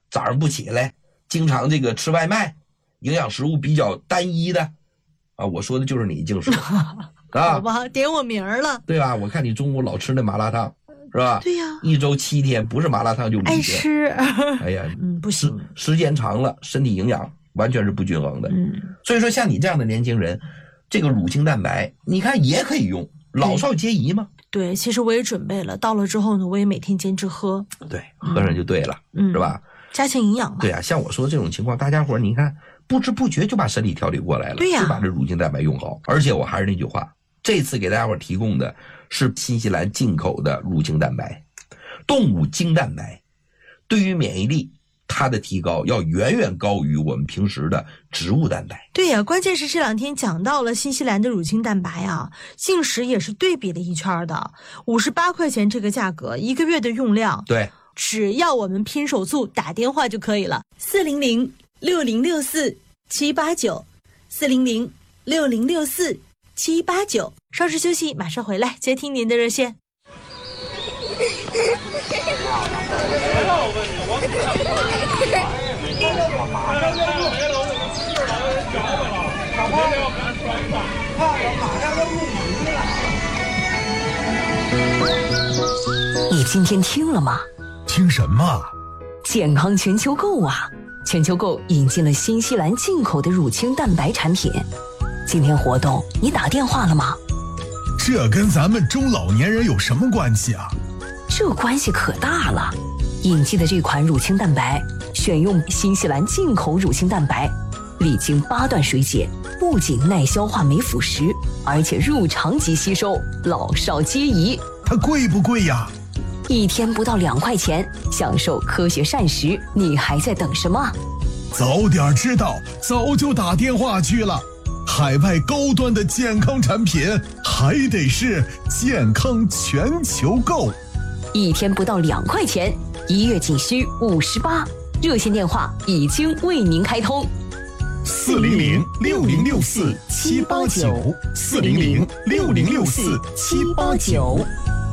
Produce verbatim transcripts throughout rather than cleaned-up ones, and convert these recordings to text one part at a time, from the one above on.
早上不起来，经常这个吃外卖，营养食物比较单一的啊，我说的就是你净水啊， 好吧，点我名儿了， 对吧？我看你中午老吃那麻辣烫，是吧？ 对呀， 一周七天不是麻辣烫就米爱吃， 哎呀， 嗯，不行， 时间长了，身体营养完全是不均衡的。 嗯， 所以说像你这样的年轻人，这个乳清蛋白，你看也可以用，老少皆宜嘛。 对，其实我也准备了，到了之后呢，我也每天坚持喝。 对，喝上就对了， 嗯， 是吧？ 加强营养嘛。 对啊，像我说的这种情况，大家伙你看不知不觉就把身体调理过来了， 对呀， 就把这乳清蛋白用好。而且我还是那句话，这次给大家伙提供的是新西兰进口的乳清蛋白，动物精蛋白，对于免疫力它的提高要远远高于我们平时的植物蛋白。 对呀，关键是这两天讲到了新西兰的乳清蛋白啊，进食也是对比了一圈的，五十八块钱这个价格，一个月的用量， 对， 只要我们拼手速打电话就可以了，四零零六零六四七八九，四零零六零六四七八九。稍事休息，马上回来接听您的热线。 你今天听了吗？ 听什么？ 健康全球购啊！全球购引进了新西兰进口的乳清蛋白产品。今天活动你打电话了吗？ 这跟咱们中老年人有什么关系啊？ 这关系可大了。引进的这款乳清蛋白选用新西兰进口乳清蛋白，历经八段水解，不仅耐消化没腐蚀，而且入肠即吸收，老少皆宜。 它贵不贵呀？ 一天不到两块钱，享受科学膳食，你还在等什么？ 早点知道，早就打电话去了。海外高端的健康产品，还得是健康全球购。 一天不到两块钱，一月仅需五十八。热线电话已经为您开通， 四零零六零六四七八九，四零零六零六四七八九。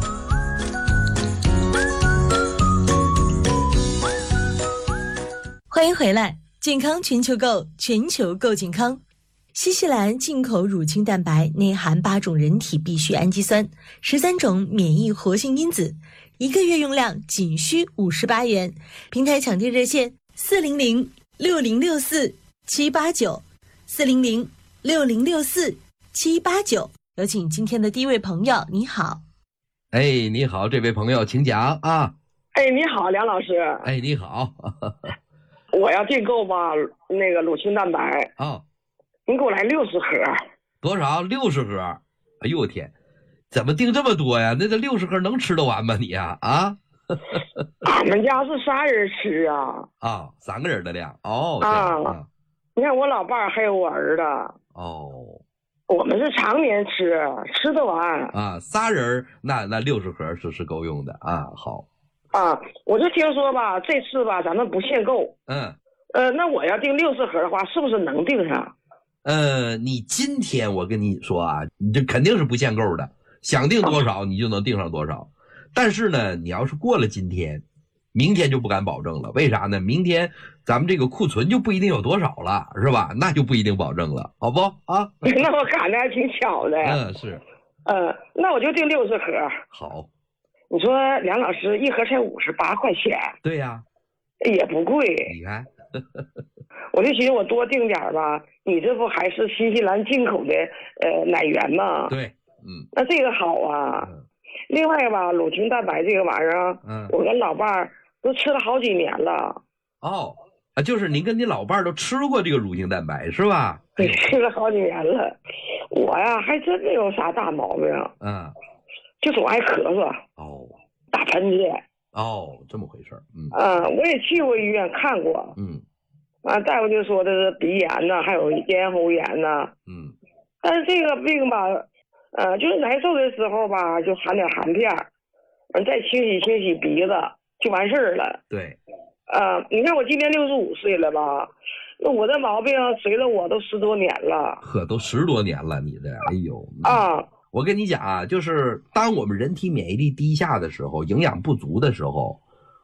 欢迎回来，健康全球购，全球购健康。新西兰进口乳清蛋白内含八种人体必需氨基酸，十三种免疫活性因子，一个月用量仅需五十八元。平台抢订热线四零零六零六四七八九，四零零六零六四七八九。有请今天的第一位朋友，你好。 哎，你好，这位朋友，请讲啊。 哎，你好，梁老师。 哎，你好。 我要订购吧，那个乳清蛋白。 哦， 你给我来六十盒。 多少？六十盒。哎呦我天，怎么订这么多呀？那这六十盒能吃得完吗你呀？啊？ 俺们家是仨人吃啊。 啊，三个人的量。哦。 啊。 啊你看我老伴儿还有我儿子。 哦。 我们是常年吃，吃得完。 啊，仨人那那六十盒是是够用的啊。好。 啊，我就听说吧，这次吧咱们不限购。 嗯。 呃，那我要订六十盒的话，是不是能订上？ 呃，你今天我跟你说啊，你这肯定是不限购的，想订多少你就能订上多少。但是呢，你要是过了今天，明天就不敢保证了。为啥呢？明天咱们这个库存就不一定有多少了，是吧？那就不一定保证了，好不啊？ 那我赶的还挺巧的。 嗯，是。 呃，那我就订六十盒。 好。 你说梁老师一盒才五十八块钱。 对呀。 也不贵。 你看。 我就寻思我多订点吧，你这不还是新西兰进口的呃奶源吗？ 对。嗯。 那这个好啊。嗯、另外吧，乳清蛋白这个玩意儿，嗯，我跟老伴儿都吃了好几年了。 哦，啊，就是您跟你老伴儿都吃过这个乳清蛋白是吧？ 对，吃了好几年了。我呀还真没有啥大毛病。嗯。就总爱咳嗽。 哦。 打喷嚏。 哦，这么回事。嗯。 啊，我也去过医院看过。 嗯。 啊，大夫就说的是鼻炎呐，还有咽喉炎呐。 嗯。 但是这个病吧，呃，就是难受的时候吧，就含点含片，完再清洗清洗鼻子就完事儿了。 对。 啊，你看我今年六十五岁了吧，那我这毛病随了我都十多年了。 呵，都十多年了，你这，哎呦。 啊。 我跟你讲啊，就是当我们人体免疫力低下的时候，营养不足的时候，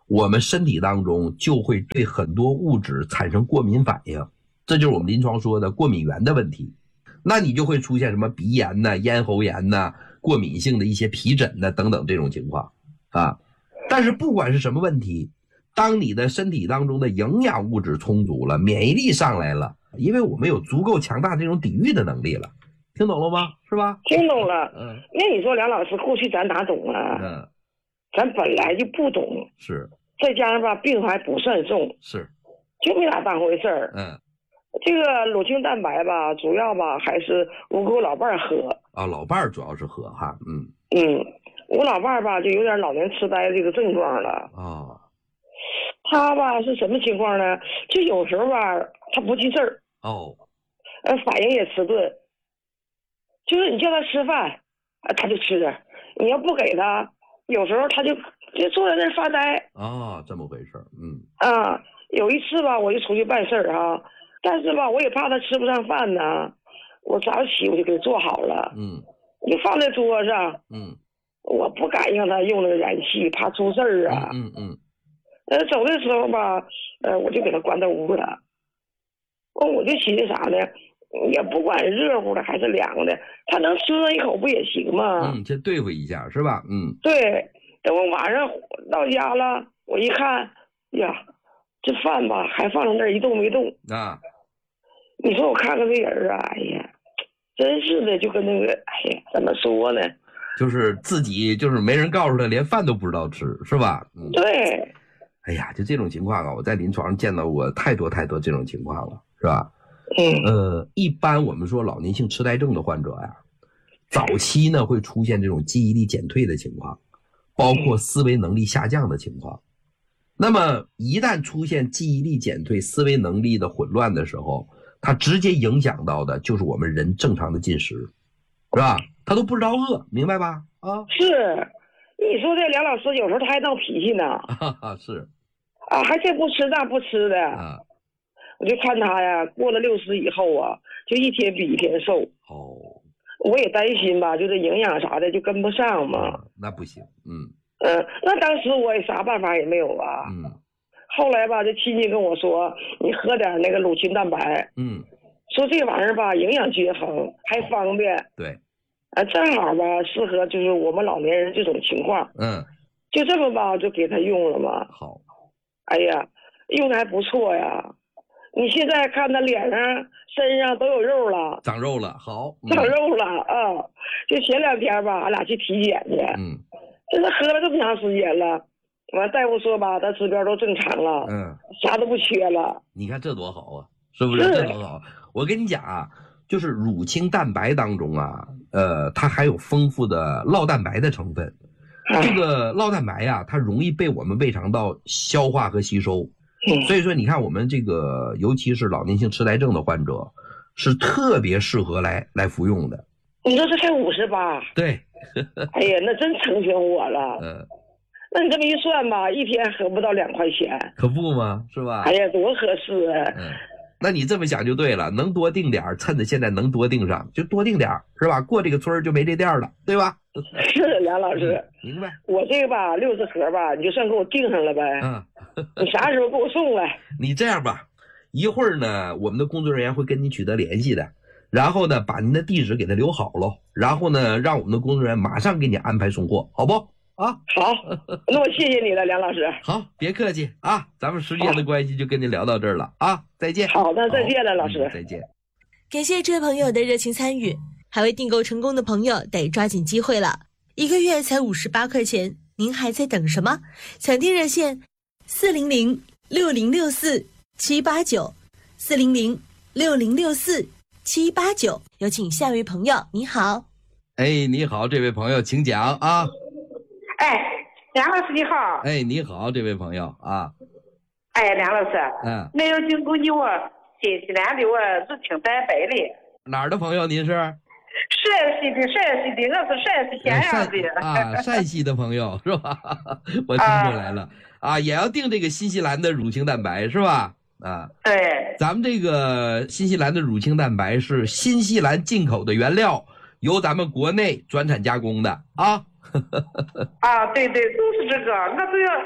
我们身体当中就会对很多物质产生过敏反应，这就是我们临床说的过敏源的问题。那你就会出现什么鼻炎呐、咽喉炎呐、过敏性的一些皮疹呐等等这种情况啊。但是不管是什么问题，当你的身体当中的营养物质充足了，免疫力上来了，因为我们有足够强大这种抵御的能力了，听懂了吗？是吧？ 听懂了。 嗯。 那你说梁老师，过去咱哪懂啊？ 嗯。 咱本来就不懂。 是。 再加上吧，病还不算重。 是。就没咋当回事儿。 嗯。 这个乳清蛋白吧，主要吧还是我给我老伴儿喝。 啊，老伴儿主要是喝哈。嗯。 嗯，我老伴儿吧就有点老年痴呆这个症状了。 啊。哦。 他吧是什么情况呢？就有时候吧他不记事儿。 哦。 呃，反应也迟钝。就是你叫他吃饭，啊，他就吃；你要不给他，有时候他就就坐在那儿发呆。 哦，这么回事。嗯。 啊，有一次吧，我就出去办事儿啊，但是吧，我也怕他吃不上饭呢。我早上起我就给他做好了。 嗯。 我就放在桌上。 嗯。 我不敢让他用那个燃气，怕出事儿啊。 嗯嗯。 呃，走的时候吧，呃，我就给他关到屋了。哦，我就寻思啥呢？也不管热乎的还是凉的，他能吃上一口不也行吗？ 嗯，先对付一下是吧？嗯。 对，等我晚上到家了，我一看，呀，这饭吧还放在那儿一动没动啊。 你说我看看这人啊，哎呀，真是的，就跟那个，哎呀，怎么说呢？ 就是自己就是没人告诉他，连饭都不知道吃，是吧？嗯。 对。 哎呀，就这种情况啊，我在临床上见到过太多太多这种情况了，是吧？ 嗯。 呃，一般我们说老年性痴呆症的患者呀，早期呢会出现这种记忆力减退的情况，包括思维能力下降的情况。那么一旦出现记忆力减退、思维能力的混乱的时候，它直接影响到的就是我们人正常的进食，是吧？他都不知道饿，明白吧？啊， 是。你说这梁老师有时候他还闹脾气呢。 啊，是。 啊，还这不吃那不吃的。 啊。 我就看他呀，过了六十以后啊，就一天比一天瘦。 哦。 我也担心吧，就是营养啥的就跟不上嘛。 啊、那不行。嗯。 嗯、呃，那当时我也啥办法也没有啊。 嗯。 后来吧，这亲戚跟我说，你喝点那个乳清蛋白。 嗯。 说这玩意儿吧，营养均衡还方便。 对。 啊，正好吧，适合就是我们老年人这种情况。 嗯。 就这么吧，就给他用了嘛。 好。 哎呀，用的还不错呀。你现在看他脸上、身上都有肉了， 长肉了，好， 嗯、长肉了啊！就前两天吧，俺俩去体检去， 嗯， 这是喝了这么长时间了，完大夫说吧，他指标都正常了， 嗯， 啥都不缺了。 你看这多好啊，是不是？这多好！我跟你讲啊，就是乳清蛋白当中啊，呃，它还有丰富的酪蛋白的成分。这个酪蛋白呀、啊，它容易被我们胃肠道消化和吸收。所以说你看我们这个尤其是老年性痴呆症的患者是特别适合来来服用的。 你说这才五十八？ 对。 哎呀，那真成全我了。 嗯。 那你这么一算吧，一天合不到两块钱。 可不吗？是吧？ 哎呀，多合适啊。 嗯。那你这么想就对了，能多订点趁着现在能多订上就多订点是吧？过这个村就没这店了，对吧？ 是梁老师、 嗯，明白。 我这个吧，六十盒吧，你就算给我订上了呗。 嗯。 你啥时候给我送来？ 你这样吧，一会儿呢，我们的工作人员会跟你取得联系的，然后呢，把您的地址给他留好了，然后呢，让我们的工作人员马上给你安排送货，好不？啊， 好，那我谢谢你了，梁老师。 好，别客气啊，咱们时间的关系就跟您聊到这儿了啊，再见。 好的，再见了，老师、 嗯。再见。 感谢这位朋友的热情参与，还未订购成功的朋友得抓紧机会了，一个月才五十八块钱，您还在等什么？抢订热线四零零六零六四七八九，四零零六零六四七八九。有请下一位朋友，你好。 哎，你好，这位朋友，请讲啊。 哎，梁老师你好。 哎，你好，这位朋友啊。 哎，梁老师， 嗯， 我要经过你我新西兰的我乳清蛋白的。 哪儿的朋友？您是？ 陕西的，陕西的，我是陕西咸阳的。 啊，陕西的朋友是吧？我听出来了。啊啊，也要订这个新西兰的乳清蛋白是吧？啊， 对， 咱们这个新西兰的乳清蛋白是新西兰进口的原料，由咱们国内转产加工的啊。 啊，对对，就是这个，我都要，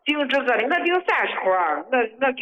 订这个的，我订三十块，我我